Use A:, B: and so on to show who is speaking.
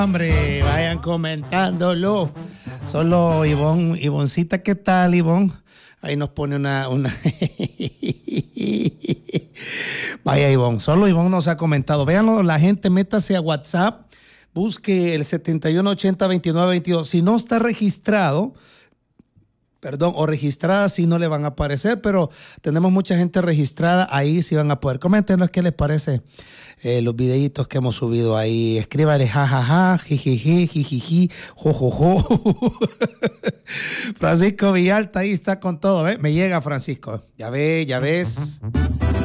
A: Hombre, vayan comentándolo. Solo Ivoncita, ¿qué tal, Ivonne? Ahí nos pone una... Vaya, Ivonne, solo Ivonne nos ha comentado. Véanlo, la gente, métase a WhatsApp, busque el 71802922. Si no está registrado, o registrada, sí no le van a aparecer, pero tenemos mucha gente registrada, ahí sí van a poder. Coméntenos qué les parece los videitos que hemos subido ahí. Escríbale jajaja, jijiji, jijiji, jojojo. Francisco Villalta ahí está con todo, ¿ves? Me llega Francisco. Ya ves.